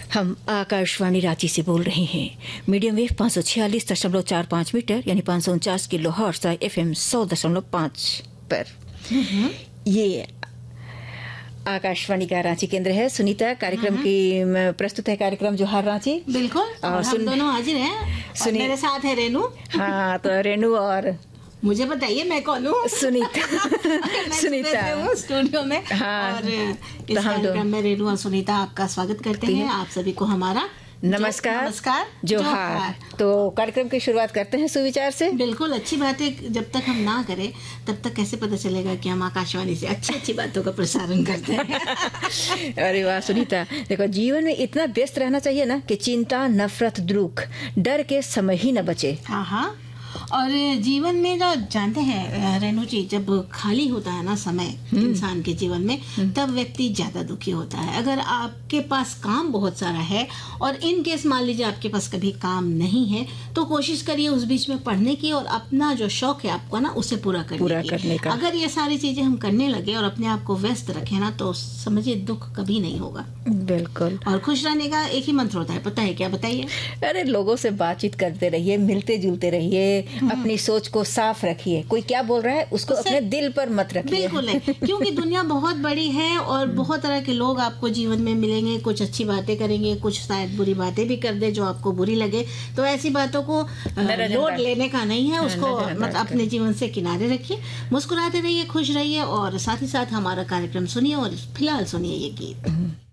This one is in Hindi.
हम आकाशवाणी रांची से बोल रहे हैं। मीडियम वेव 546.45 मीटर यानी 549 किलो हर्ट्ज FM 100.5 पर। ये आकाशवाणी का रांची केंद्र है। सुनीता, कार्यक्रम की प्रस्तुत है कार्यक्रम जोहार रांची। बिल्कुल, और हम दोनों हाजिर हैं और मेरे साथ है रेनू। हाँ, तो रेनू और मुझे बताइए मैं कौन हूँ? सुनीता स्टूडियो में। हाँ, और इस कार्यक्रम में रेनू और सुनीता आपका स्वागत करते हैं। आप सभी को हमारा नमस्कार जोहार। तो कार्यक्रम की शुरुआत करते हैं सुविचार से। बिल्कुल, अच्छी बातें जब तक हम ना करें तब तक कैसे पता चलेगा कि हम आकाशवाणी से अच्छी बातों का प्रसारण करते हैं। अरे वाह सुनीता, देखो जीवन में इतना व्यस्त रहना चाहिए ना कि चिंता, नफरत, दुख, डर के समय ही न बचे। हाँ, और जीवन में जो जानते हैं रेनू जी, जब खाली होता है ना समय इंसान के जीवन में, तब व्यक्ति ज्यादा दुखी होता है। अगर आपके पास काम बहुत सारा है और इन केस मान लीजिए आपके पास कभी काम नहीं है, तो कोशिश करिए उस बीच में पढ़ने की और अपना जो शौक है आपको ना उसे पूरा करने का। अगर ये सारी चीजें हम करने लगे और अपने आप को व्यस्त रखें ना, तो समझिए दुख कभी नहीं होगा। बिल्कुल। और खुश रहने का एक ही मंत्र होता है, पता है क्या? बताइए। अरे लोगों से बातचीत करते रहिए, मिलते जुलते रहिए, अपनी सोच को साफ रखिए। कोई क्या बोल रहा है उसको अपने दिल पर मत रखिए। बिल्कुल है, क्योंकि दुनिया बहुत बड़ी है और बहुत तरह के लोग आपको जीवन में मिलेंगे। कुछ अच्छी बातें करेंगे, कुछ शायद बुरी बातें भी कर दे जो आपको बुरी लगे। तो ऐसी बातों को लोड लेने का नहीं है, उसको मतलब अपने जीवन से किनारे रखिए, मुस्कुराते रहिए, खुश रहिए और साथ ही साथ हमारा कार्यक्रम सुनिए। और फिलहाल सुनिए ये गीत।